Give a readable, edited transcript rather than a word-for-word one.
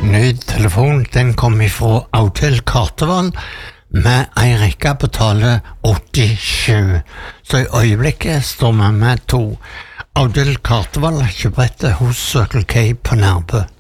ny telefon, den kom ifra Audhild Kartevold med ei rekke på tale 87. Så i øyeblikket står vi med to. Audhild Kartevold kjøpte hos Circle K på Nærbø.